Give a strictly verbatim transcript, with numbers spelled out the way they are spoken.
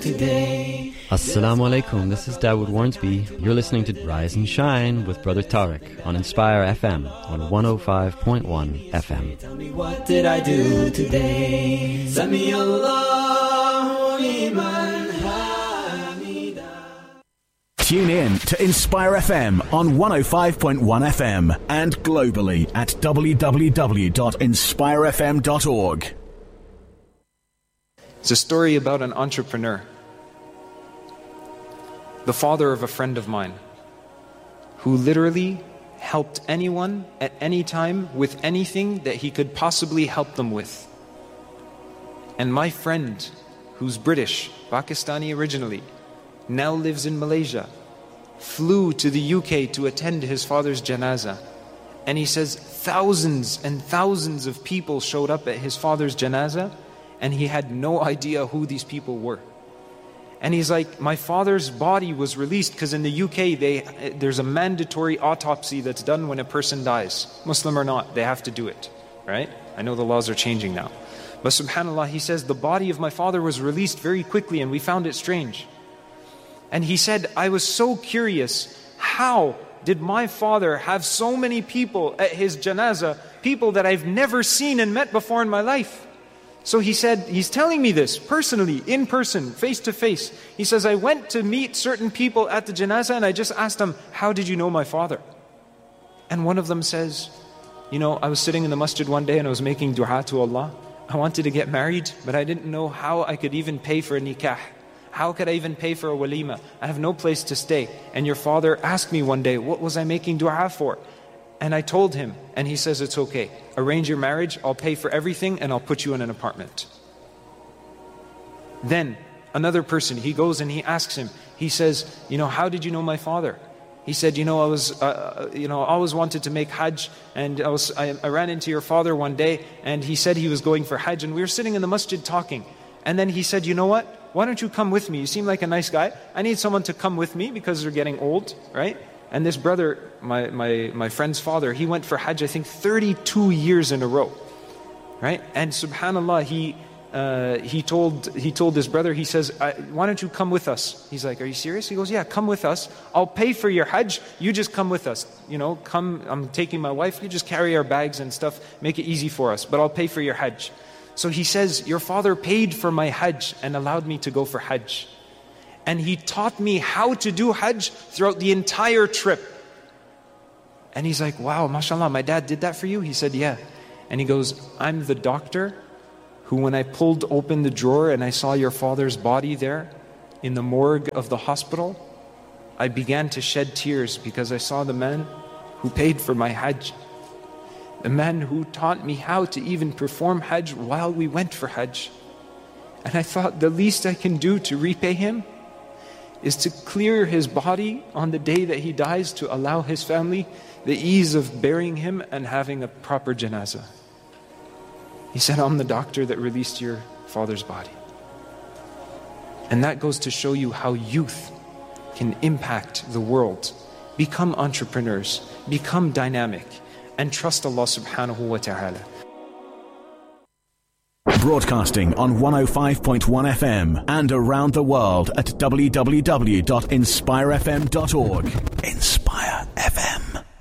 today. Assalamu alaikum, this is Dawood Warnsby. You're listening to Rise and Shine with Brother Tariq on Inspire F M on one oh five point one F M. Tell me, what did I do today? Sami Allahu liman hamida. Tune in to Inspire F M on one oh five point one F M and globally at w w w dot inspire f m dot org. It's a story about an entrepreneur, the father of a friend of mine, who literally helped anyone at any time with anything that he could possibly help them with. And my friend, who's British, Pakistani originally, now lives in Malaysia, flew to the U K to attend his father's janazah. And he says thousands and thousands of people showed up at his father's janazah, and he had no idea who these people were. And he's like, my father's body was released because in the U K they there's a mandatory autopsy that's done when a person dies. Muslim or not, they have to do it, right? I know the laws are changing now. But subhanAllah, he says, the body of my father was released very quickly and we found it strange. And he said, I was so curious, how did my father have so many people at his janazah, people that I've never seen and met before in my life? So he said, he's telling me this personally, in person, face to face. He says, I went to meet certain people at the janazah and I just asked them, how did you know my father? And one of them says, you know, I was sitting in the masjid one day and I was making dua to Allah. I wanted to get married, but I didn't know how I could even pay for a nikah. How could I even pay for a walima? I have no place to stay. And your father asked me one day, what was I making dua for? And I told him, and he says, it's okay. Arrange your marriage, I'll pay for everything, and I'll put you in an apartment. Then, another person, he goes and he asks him, he says, you know, how did you know my father? He said, you know, I was, uh, you know, I always wanted to make Hajj, and I, was, I, I ran into your father one day, and he said he was going for Hajj, and we were sitting in the masjid talking. And then he said, you know what? Why don't you come with me? You seem like a nice guy. I need someone to come with me because they're getting old, right? And this brother, my, my, my friend's father, he went for Hajj, I think, thirty-two years in a row, right? And subhanAllah, he, uh, he, told, he told this brother, he says, why don't you come with us? He's like, are you serious? He goes, yeah, come with us. I'll pay for your Hajj. You just come with us. You know, come, I'm taking my wife. You just carry our bags and stuff. Make it easy for us, but I'll pay for your Hajj. So he says, your father paid for my Hajj and allowed me to go for Hajj. And he taught me how to do Hajj throughout the entire trip. And he's like, wow, mashallah, my dad did that for you? He said, yeah. And he goes, I'm the doctor who, when I pulled open the drawer and I saw your father's body there in the morgue of the hospital, I began to shed tears because I saw the man who paid for my Hajj. The man who taught me how to even perform Hajj while we went for Hajj. And I thought the least I can do to repay him is to clear his body on the day that he dies to allow his family the ease of burying him and having a proper janazah. He said, I'm the doctor that released your father's body. And that goes to show you how youth can impact the world. Become entrepreneurs, become dynamic, and trust Allah subhanahu wa ta'ala. Broadcasting on one oh five point one F M and around the world at w w w dot inspire f m dot org. Inspire F M.